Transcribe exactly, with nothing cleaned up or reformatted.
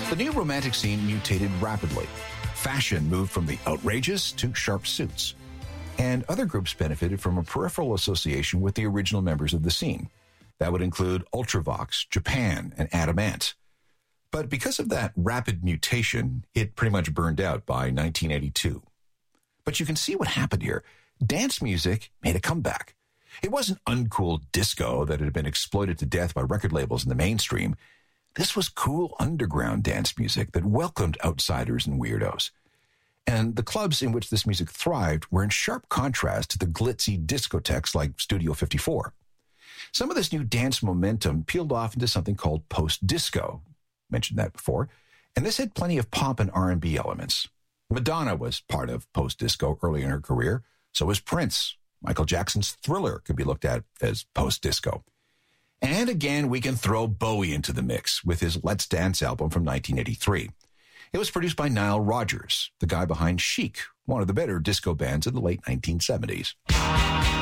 The new romantic scene mutated rapidly. Fashion moved from the outrageous to sharp suits. And other groups benefited from a peripheral association with the original members of the scene. That would include Ultravox, Japan, and Adam Ant. But because of that rapid mutation, it pretty much burned out by nineteen eighty-two. But you can see what happened here. Dance music made a comeback. It wasn't uncool disco that had been exploited to death by record labels in the mainstream. This was cool underground dance music that welcomed outsiders and weirdos. And the clubs in which this music thrived were in sharp contrast to the glitzy discotheques like Studio fifty-four. Some of this new dance momentum peeled off into something called post-disco. Mentioned that before. And this had plenty of pop and R and B elements. Madonna was part of post-disco early in her career. So was Prince. Michael Jackson's Thriller could be looked at as post-disco. And again, we can throw Bowie into the mix with his Let's Dance album from nineteen eighty-three. It was produced by Nile Rodgers, the guy behind Chic, one of the better disco bands in the late nineteen seventies.